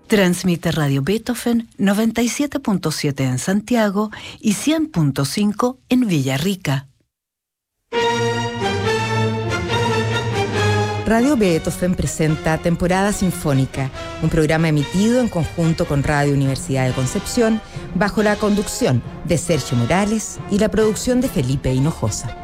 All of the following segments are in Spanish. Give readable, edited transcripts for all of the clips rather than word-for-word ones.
Transmite Radio Beethoven 97.7 en Santiago y 100.5 en Villarrica. Radio Beethoven presenta Temporada Sinfónica, un programa emitido en conjunto con Radio Universidad de Concepción, bajo la conducción de Sergio Morales y la producción de Felipe Hinojosa.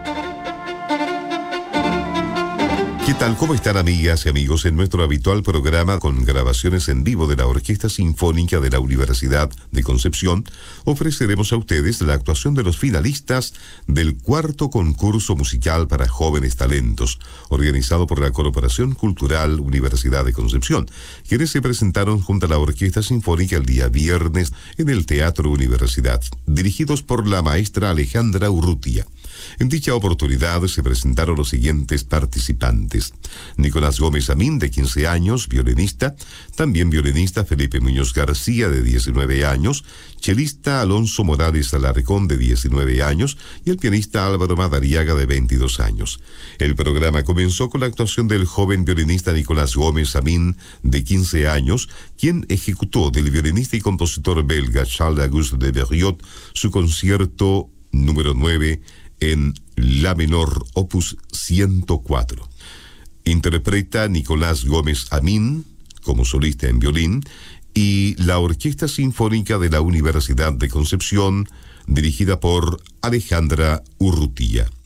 ¿Qué tal? ¿Cómo están, amigas y amigos? En nuestro habitual programa con grabaciones en vivo de la Orquesta Sinfónica de la Universidad de Concepción, ofreceremos a ustedes la actuación de los finalistas del cuarto concurso musical para jóvenes talentos, organizado por la Corporación Cultural Universidad de Concepción, quienes se presentaron junto a la Orquesta Sinfónica el día viernes en el Teatro Universidad, dirigidos por la maestra Alejandra Urrutia. En dicha oportunidad se presentaron los siguientes participantes: Nicolás Gómez Amín, de 15 años, violinista; también violinista Felipe Muñoz García, de 19 años, chelista Alonso Morales Alarcón, de 19 años, y el pianista Álvaro Madariaga, de 22 años. El programa comenzó con la actuación del joven violinista Nicolás Gómez Amín, de 15 años, quien ejecutó del violinista y compositor belga Charles-Auguste de Berriot su concierto número 9 en La menor, opus 104. Interpreta Nicolás Gómez Amín como solista en violín y la Orquesta Sinfónica de la Universidad de Concepción, dirigida por Alejandra Urrutia.